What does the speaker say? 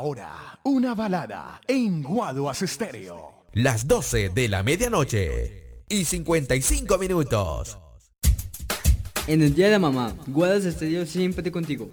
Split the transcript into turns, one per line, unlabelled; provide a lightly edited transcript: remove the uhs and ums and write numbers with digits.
Ahora, una balada en Guaduas Estéreo.
Las 12 de la medianoche y 55 minutos.
En el Día de la Mamá, Guaduas Estéreo siempre contigo.